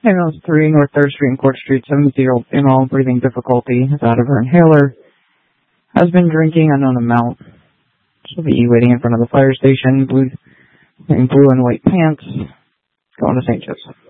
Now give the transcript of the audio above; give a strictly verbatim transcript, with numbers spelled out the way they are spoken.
Ambulance three, North third Street and Court Street, seventy-year-old female, breathing difficulty, is out of her inhaler, has been drinking unknown amount. She'll be waiting in front of the fire station, blue, in blue and white pants, going to Saint Joseph.